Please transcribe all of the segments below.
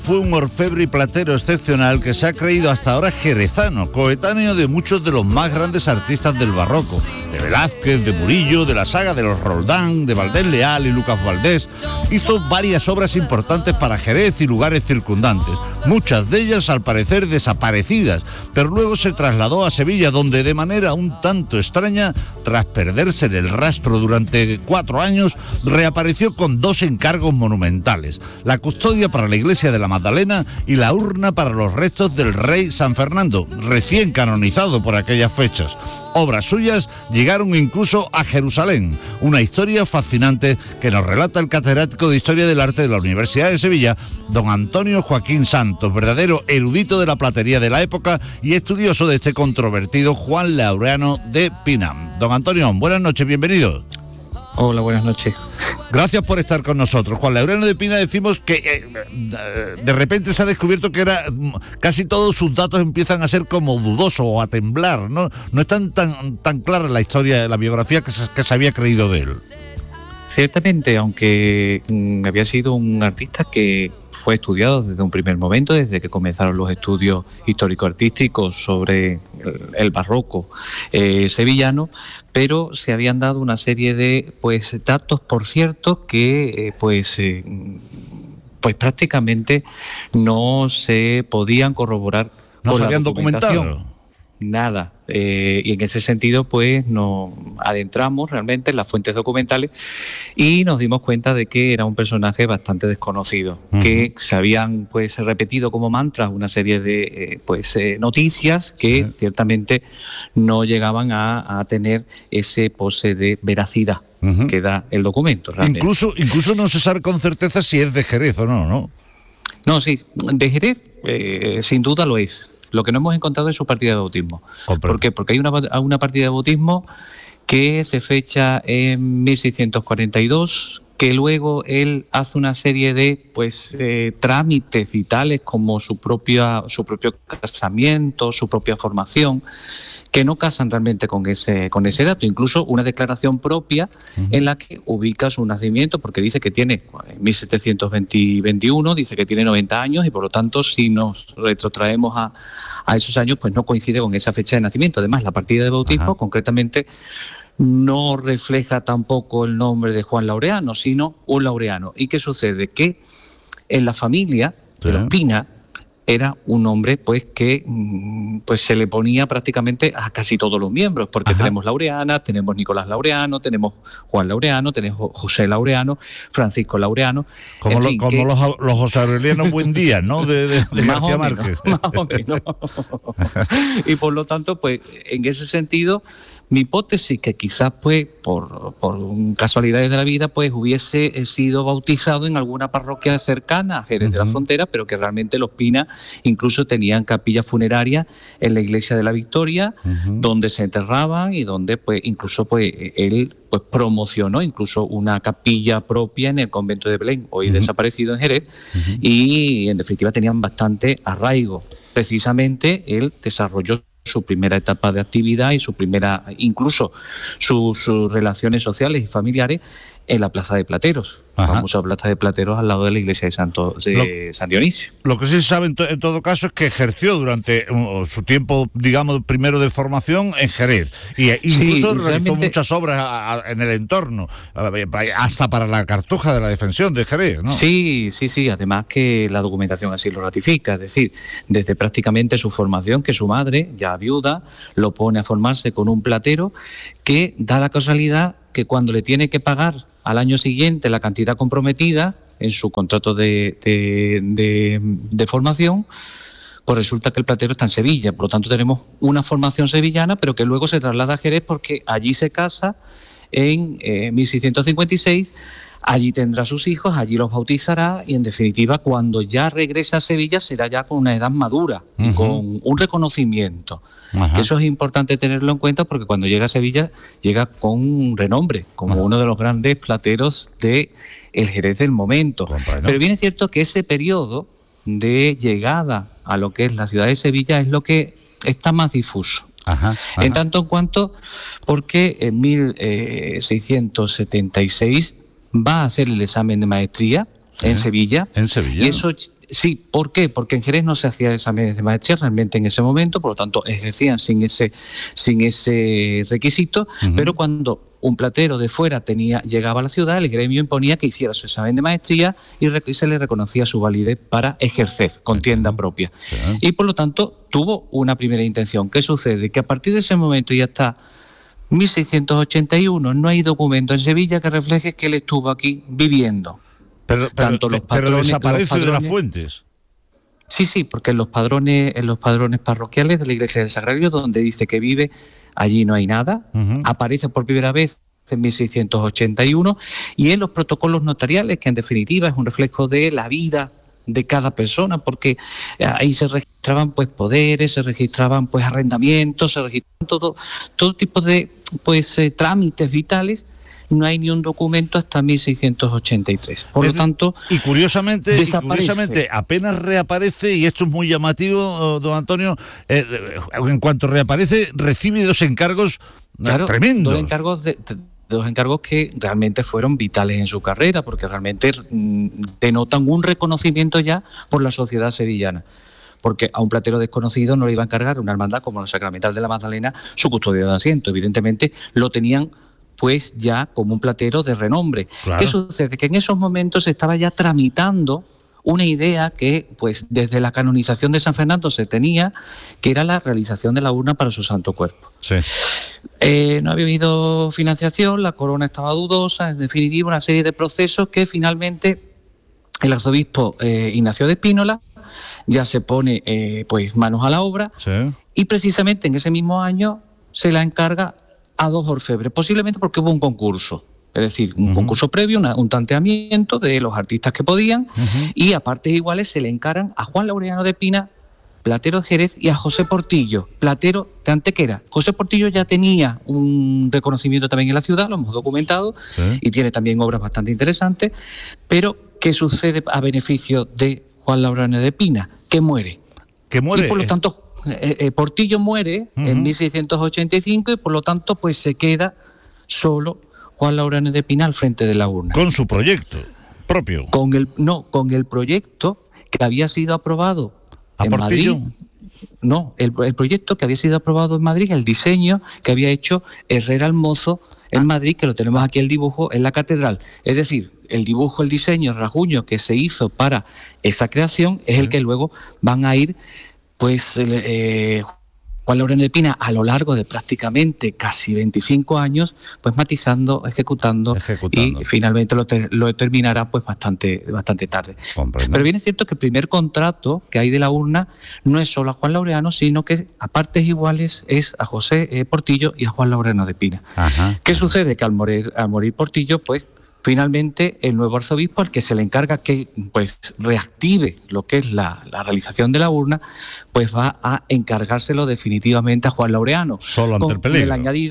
Fue un orfebre y platero excepcional que se ha creído hasta ahora jerezano, coetáneo de muchos de los más grandes artistas del barroco, de Velázquez, de Murillo, de la saga de los Roldán, de Valdés Leal y Lucas Valdés. Hizo varias obras importantes para Jerez y lugares circundantes, muchas de ellas al parecer desaparecidas, pero luego se trasladó a Sevilla, donde de manera un tanto extraña, tras perderse en el rastro durante 4 años, reapareció con 2 encargos monumentales: la custodia para la iglesia de la Magdalena y la urna para los restos del rey San Fernando, recién canonizado por aquellas fechas. Obras suyas llegaron incluso a Jerusalén, una historia fascinante que nos relata el catedrático de Historia del Arte de la Universidad de Sevilla, don Antonio Joaquín Santos, verdadero erudito de la platería de la época y estudioso de este controvertido Juan Laureano de Pina. Don Antonio, buenas noches, bienvenido. Hola, buenas noches. Gracias por estar con nosotros. Juan Laureano de Pina, decimos que de repente se ha descubierto que casi todos sus datos empiezan a ser como dudosos o a temblar, ¿no? No es tan clara la historia, la biografía que se había creído de él. Ciertamente, aunque había sido un artista que fue estudiado desde un primer momento, desde que comenzaron los estudios histórico-artísticos sobre el barroco sevillano, pero se habían dado una serie de datos, por cierto, que pues prácticamente no se podían corroborar. No se habían documentado. Nada. Y en ese sentido, pues nos adentramos realmente en las fuentes documentales y nos dimos cuenta de que era un personaje bastante desconocido, que se habían repetido como mantras una serie de noticias que ciertamente no llegaban a tener ese pose de veracidad que da el documento. Incluso no se sabe con certeza si es de Jerez o no, ¿no? No, sí, de Jerez sin duda lo es. Lo que no hemos encontrado es su partida de bautismo. ¿Por qué? Porque hay una partida de bautismo que se fecha en 1642, que luego él hace una serie de trámites vitales como su propio casamiento, su propia formación, que no casan realmente con ese dato. Incluso una declaración propia en la que ubica su nacimiento, porque dice que tiene, en 1721, dice que tiene 90 años y por lo tanto si nos retrotraemos a esos años, pues no coincide con esa fecha de nacimiento. Además, la partida de bautismo concretamente no refleja tampoco el nombre de Juan Laureano, sino un Laureano. ¿Y qué sucede? Que en la familia de los Pina era un nombre que se le ponía prácticamente a casi todos los miembros, porque tenemos Laureana, tenemos Nicolás Laureano, tenemos Juan Laureano, tenemos José Laureano, Francisco Laureano. Como los José Aureliano Buendía, ¿no? De García Márquez. Más o menos. Y por lo tanto, en ese sentido, mi hipótesis que quizás por casualidades de la vida hubiese sido bautizado en alguna parroquia cercana a Jerez de la Frontera, pero que realmente los Pina incluso tenían capilla funeraria en la iglesia de la Victoria, donde se enterraban y donde incluso él promocionó incluso una capilla propia en el convento de Belén, hoy desaparecido en Jerez, y en definitiva tenían bastante arraigo. Precisamente él desarrolló su primera etapa de actividad y incluso sus relaciones sociales y familiares en la Plaza de Plateros, la famosa Plaza de Plateros al lado de la iglesia de San Dionisio. Lo que sí se sabe en todo caso es que ejerció durante su tiempo, digamos, primero de formación en Jerez, y incluso realizó muchas obras en el entorno, hasta para la Cartuja de la Defensión de Jerez, ¿no? Sí, además que la documentación así lo ratifica, es decir, desde prácticamente su formación, que su madre, ya viuda, lo pone a formarse con un platero que da la casualidad que cuando le tiene que pagar al año siguiente la cantidad comprometida en su contrato de formación, pues resulta que el platero está en Sevilla. Por lo tanto tenemos una formación sevillana, pero que luego se traslada a Jerez porque allí se casa en 1656, allí tendrá sus hijos, allí los bautizará y en definitiva cuando ya regresa a Sevilla será ya con una edad madura, con un reconocimiento. Que eso es importante tenerlo en cuenta porque cuando llega a Sevilla llega con un renombre, como uno de los grandes plateros de el Jerez del momento. Pero bien es cierto que ese periodo de llegada a lo que es la ciudad de Sevilla es lo que está más difuso. En tanto en cuanto, porque en 1676 va a hacer el examen de maestría en Sevilla. En Sevilla. Y eso Sí, ¿por qué? Porque en Jerez no se hacían exámenes de maestría realmente en ese momento, por lo tanto ejercían sin ese requisito, pero cuando un platero de fuera llegaba a la ciudad, el gremio imponía que hiciera su examen de maestría y se le reconocía su validez para ejercer con tienda propia. Y por lo tanto tuvo una primera intención. ¿Qué sucede? Que a partir de ese momento y hasta 1681 no hay documento en Sevilla que refleje que él estuvo aquí viviendo. Pero desaparece de las fuentes. Sí, porque en los padrones parroquiales de la Iglesia del Sagrario, donde dice que vive, allí no hay nada. Aparece por primera vez en 1681 y en los protocolos notariales, que en definitiva es un reflejo de la vida de cada persona, porque ahí se registraban pues poderes, se registraban pues arrendamientos, se registraban todo tipo de trámites vitales. No hay ni un documento hasta 1683. Por lo tanto, y curiosamente apenas reaparece, y esto es muy llamativo, don Antonio, en cuanto reaparece, recibe dos encargos tremendos. Dos encargos que realmente fueron vitales en su carrera, porque realmente denotan un reconocimiento ya por la sociedad sevillana. Porque a un platero desconocido no le iba a encargar una hermandad como la Sacramental de la Magdalena su custodia de asiento. Evidentemente lo tenían pues ya como un platero de renombre. Claro. ¿Qué sucede? Que en esos momentos se estaba ya tramitando una idea que pues desde la canonización de San Fernando se tenía, que era la realización de la urna para su Santo Cuerpo. Sí. No había habido financiación, la corona estaba dudosa, en definitiva una serie de procesos que finalmente el arzobispo Ignacio de Espínola ya se pone pues manos a la obra, y precisamente en ese mismo año se la encarga a dos orfebres, posiblemente porque hubo un concurso, es decir, un concurso previo, un tanteamiento de los artistas que podían, y a partes iguales se le encargan a Juan Laureano de Pina, platero de Jerez, y a José Portillo, platero de Antequera. José Portillo ya tenía un reconocimiento también en la ciudad, lo hemos documentado, y tiene también obras bastante interesantes, pero ¿qué sucede a beneficio de Juan Laureano de Pina? Que muere. Y por lo tanto Portillo muere en 1685 y por lo tanto pues se queda solo Juan Laureano de Pina al frente de la urna. Con su proyecto propio. Con el proyecto que había sido aprobado en Madrid. No, el proyecto que había sido aprobado en Madrid, el diseño que había hecho Herrera el Mozo en Madrid, que lo tenemos aquí el dibujo en la catedral. Es decir, el dibujo, el diseño, el rasguño que se hizo para esa creación es el que luego van a ir pues Juan Laureano de Pina a lo largo de prácticamente casi 25 años, pues matizando, ejecutando. Y finalmente lo terminará pues bastante tarde. Comprendo. Pero bien es cierto que el primer contrato que hay de la urna no es solo a Juan Laureano, sino que a partes iguales es a José Portillo y a Juan Laureano de Pina. ¿Qué sucede? Que al morir Portillo, pues finalmente el nuevo arzobispo, al que se le encarga que pues reactive lo que es la realización de la urna, pues va a encargárselo definitivamente a Juan Laureano. Solo ante el peligro.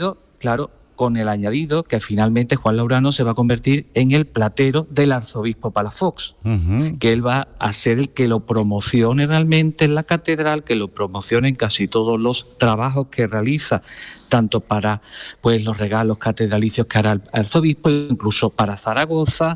Con el añadido que finalmente Juan Laureano se va a convertir en el platero del arzobispo Palafox, que él va a ser el que lo promocione realmente en la catedral, que lo promocione en casi todos los trabajos que realiza, tanto para pues los regalos catedralicios que hará el arzobispo, incluso para Zaragoza.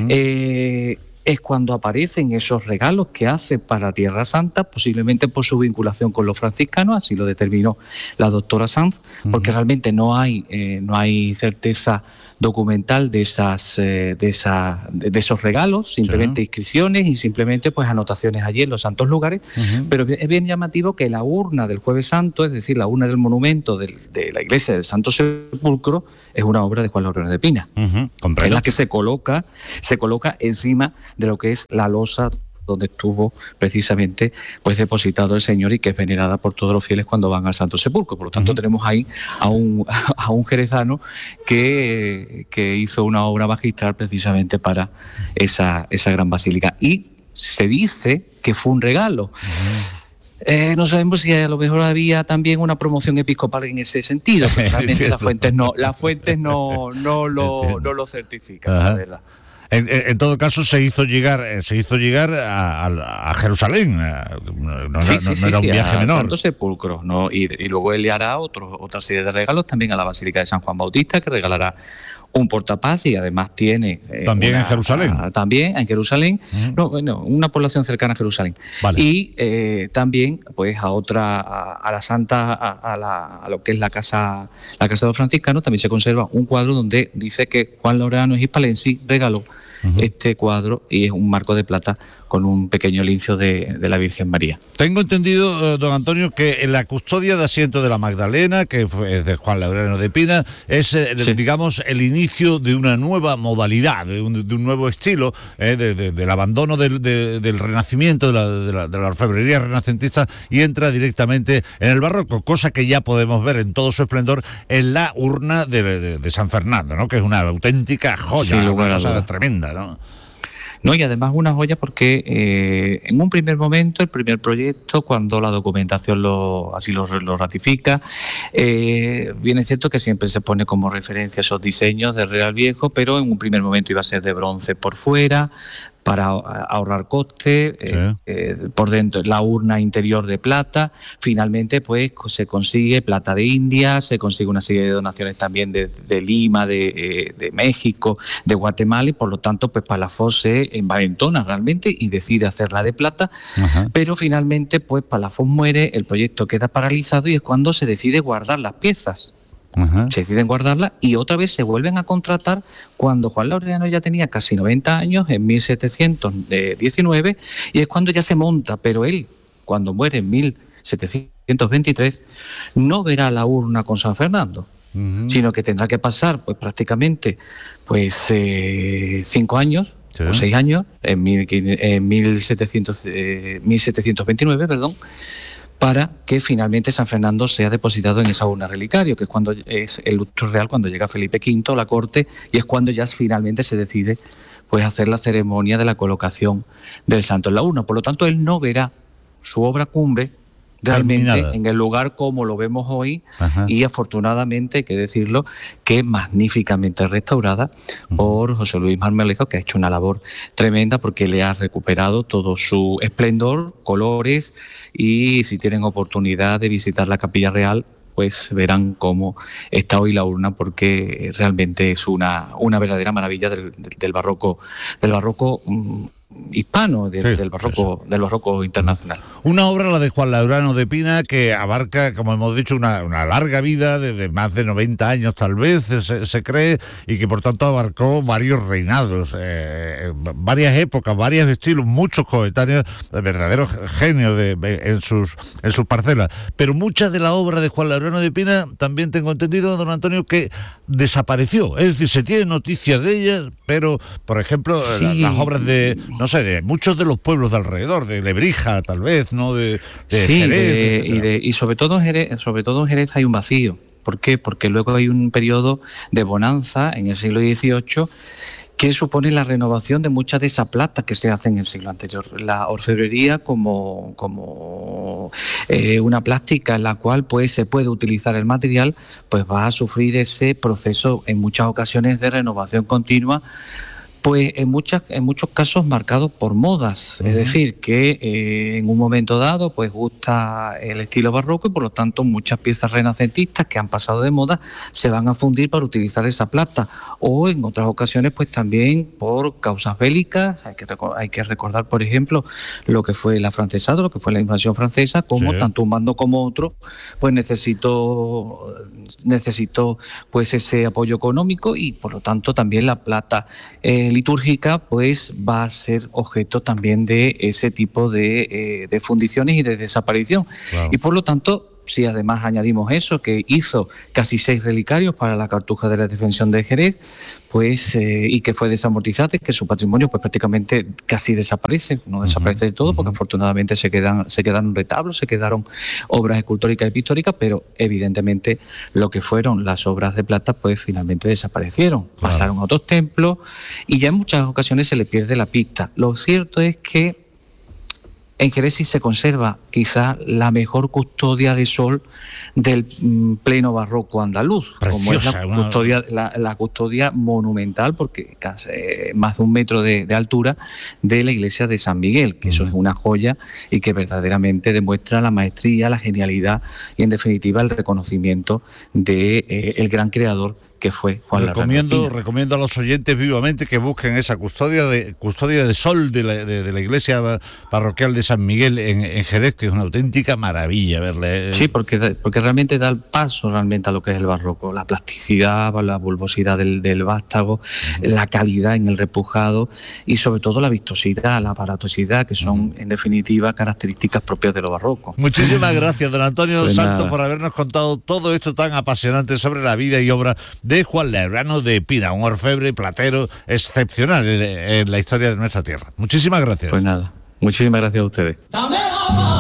Es cuando aparecen esos regalos que hace para Tierra Santa, posiblemente por su vinculación con los franciscanos, así lo determinó la doctora Sanz, porque realmente no hay certeza documental de esos regalos, simplemente inscripciones y simplemente pues anotaciones allí en los santos lugares, pero es bien llamativo que la urna del Jueves Santo, es decir, la urna del monumento de la iglesia del Santo Sepulcro, es una obra de Juan Laureano de Pina, es la que se coloca encima de lo que es la losa donde estuvo precisamente pues depositado el Señor y que es venerada por todos los fieles cuando van al Santo Sepulcro. Por lo tanto, tenemos ahí a un jerezano que hizo una obra magistral precisamente para esa gran basílica. Y se dice que fue un regalo. No sabemos si a lo mejor había también una promoción episcopal en ese sentido, pero realmente las fuentes no lo certifican, la verdad. En todo caso, se hizo llegar a Jerusalén. No era un viaje menor. Santo Sepulcro, ¿no? Y luego él le hará otra serie de regalos también a la Basílica de San Juan Bautista, que regalará un portapaz y además tiene... ¿También en Jerusalén? También en Jerusalén, una población cercana a Jerusalén. Vale. Y también pues a la Santa, a lo que es la casa de los franciscanos, también se conserva un cuadro donde dice que Juan Laureano Hispalensi regaló este cuadro, y es un marco de plata con un pequeño lincio de la Virgen María. Tengo entendido, don Antonio, que la custodia de asiento de la Magdalena, que es de Juan Laureano de Pina, es, digamos, el inicio de una nueva modalidad, de un nuevo estilo, del abandono del Renacimiento, de la orfebrería renacentista, y entra directamente en el barroco, cosa que ya podemos ver en todo su esplendor en la urna de San Fernando, ¿no? Que es una auténtica joya, una cosa tremenda, ¿no? No, y además una joya porque en un primer momento, el primer proyecto, cuando la documentación así lo ratifica, bien es cierto que siempre se pone como referencia esos diseños de Real Viejo, pero en un primer momento iba a ser de bronce por fuera, para ahorrar coste, por dentro la urna interior de plata. Finalmente pues se consigue plata de India, se consigue una serie de donaciones también de Lima, de México, de Guatemala, y por lo tanto pues Palafox se envalentona realmente y decide hacerla de plata. Pero finalmente pues Palafox muere, el proyecto queda paralizado, y es cuando se decide guardar las piezas. Se deciden guardarla y otra vez se vuelven a contratar cuando Juan Laureano ya tenía casi 90 años, en 1719, y es cuando ya se monta, pero él, cuando muere en 1723, no verá la urna con San Fernando, sino que tendrá que pasar pues prácticamente 5 años, o 6 años, en 1729, para que finalmente San Fernando sea depositado en esa urna relicario, que es cuando es el lustro real, cuando llega Felipe V a la corte, y es cuando ya finalmente se decide pues hacer la ceremonia de la colocación del santo en la urna. Por lo tanto, él no verá su obra cumbre realmente terminada en el lugar como lo vemos hoy, y afortunadamente, hay que decirlo, que magníficamente restaurada por José Luis Marmolejo, que ha hecho una labor tremenda porque le ha recuperado todo su esplendor, colores, y si tienen oportunidad de visitar la Capilla Real, pues verán cómo está hoy la urna, porque realmente es una verdadera maravilla del barroco hispano, del barroco internacional. Una obra, la de Juan Laureano de Pina, que abarca, como hemos dicho, una larga vida de más de 90 años tal vez, se cree, y que por tanto abarcó varios reinados, varias épocas, varios estilos, muchos coetáneos, verdaderos genios en sus parcelas. Pero mucha de la obra de Juan Laureano de Pina, también tengo entendido, don Antonio, que desapareció. Es decir, se tiene noticia de ellas, pero, por ejemplo, las obras de muchos de los pueblos de alrededor, de Lebrija tal vez, ¿no? De Jerez. Y sobre todo en Jerez hay un vacío. ¿Por qué? Porque luego hay un periodo de bonanza en el siglo XVIII que supone la renovación de mucha de esa plata que se hace en el siglo anterior. La orfebrería como una plástica en la cual pues se puede utilizar el material, pues va a sufrir ese proceso en muchas ocasiones de renovación continua, pues en muchos casos marcados por modas, es decir, que en un momento dado pues gusta el estilo barroco, y por lo tanto muchas piezas renacentistas que han pasado de moda se van a fundir para utilizar esa plata, o en otras ocasiones pues también por causas bélicas. Hay que recordar, por ejemplo, lo que fue el afrancesado, lo que fue la invasión francesa, como tanto un bando como otro pues necesitó pues ese apoyo económico, y por lo tanto también la plata litúrgica pues va a ser objeto también de ese tipo de fundiciones y de desaparición. Claro. Y por lo tanto, si además añadimos eso, que hizo casi 6 relicarios para la Cartuja de la Defensión de Jerez, pues y que fue desamortizado, que su patrimonio pues prácticamente casi desaparece, no desaparece de todo, porque afortunadamente se quedaron retablos, se quedaron obras escultóricas y pictóricas, pero evidentemente lo que fueron las obras de plata pues finalmente desaparecieron, pasaron a otros templos, y ya en muchas ocasiones se le pierde la pista. Lo cierto es que en Jerez sí se conserva quizá la mejor custodia de sol del pleno barroco andaluz, preciosa, como es la custodia monumental, porque casi más de 1 metro de altura, de la iglesia de San Miguel, que eso es una joya y que verdaderamente demuestra la maestría, la genialidad y en definitiva el reconocimiento de el gran creador fue Juan recomiendo a los oyentes vivamente que busquen esa custodia de sol de la iglesia parroquial de San Miguel en Jerez, que es una auténtica maravilla verle. Sí, porque realmente da el paso realmente a lo que es el barroco, la plasticidad, la bulbosidad del vástago, la calidad en el repujado y sobre todo la vistosidad, la aparatosidad, que son en definitiva características propias de lo barroco. Muchísimas gracias, don Antonio Santos, por habernos contado todo esto tan apasionante sobre la vida y obra de Juan Lerano de Pina, un orfebre y platero excepcional en la historia de nuestra tierra. Muchísimas gracias. Pues nada, muchísimas gracias a ustedes.